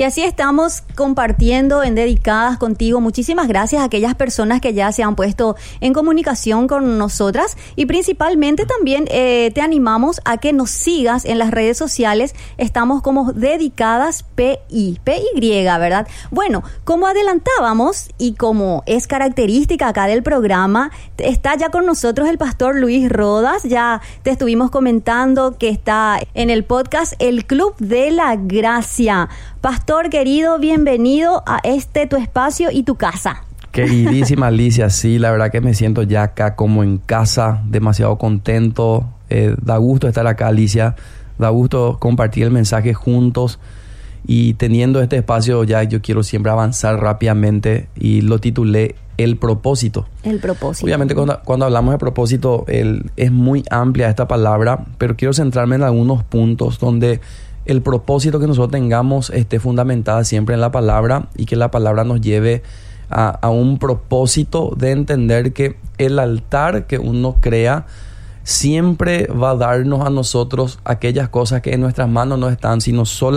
Y así estamos compartiendo en Dedicadas contigo. Muchísimas gracias a aquellas personas que ya se han puesto en comunicación con nosotras y principalmente también te animamos a que nos sigas en las redes sociales. Estamos como Dedicadas PY, ¿verdad? Bueno, como adelantábamos y como es característica acá del programa, está ya con nosotros el pastor Luis Rodas. Ya te estuvimos comentando que está en el podcast El Club de la Gracia. Pastor querido, bienvenido a tu espacio y tu casa. Queridísima Alicia, sí, la verdad que me siento ya acá como en casa, demasiado contento. Da gusto estar acá, Alicia. Da gusto compartir el mensaje juntos. Y teniendo este espacio ya yo quiero siempre avanzar rápidamente y lo titulé El Propósito. El propósito. Obviamente cuando hablamos de propósito es muy amplia esta palabra, pero quiero centrarme en algunos puntos donde el propósito que nosotros tengamos esté fundamentada siempre en la palabra y que la palabra nos lleve a un propósito de entender que el altar que uno crea siempre va a darnos a nosotros aquellas cosas que en nuestras manos no están, sino solamente